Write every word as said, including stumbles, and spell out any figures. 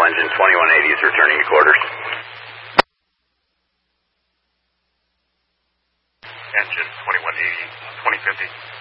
engine twenty-one eighty is returning to quarters. Engine twenty-one eighty, twenty fifty.